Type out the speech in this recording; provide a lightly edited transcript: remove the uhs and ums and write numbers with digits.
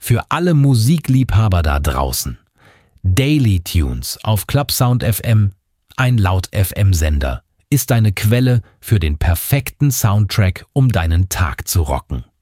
Für alle Musikliebhaber da draußen. Daily Tunes auf Clubsound FM, ein Laut-FM-Sender, ist eine Quelle für den perfekten Soundtrack, um deinen Tag zu rocken.